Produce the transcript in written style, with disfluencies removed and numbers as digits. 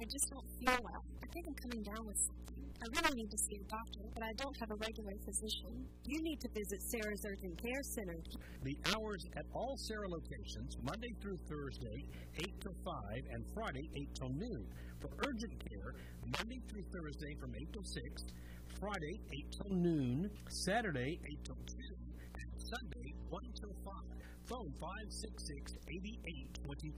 I just don't feel well. I think I'm coming down with something. I really need to see a doctor, but I don't have a regular physician. You need to visit Sarah's Urgent Care Center. The hours at all Sarah locations, Monday through Thursday, 8 till 5, and Friday, 8 till noon. For urgent care, Monday through Thursday from 8 till 6, Friday, 8 till noon, Saturday, 8 till 2, and Sunday, 1 till 5. Phone 566-8822.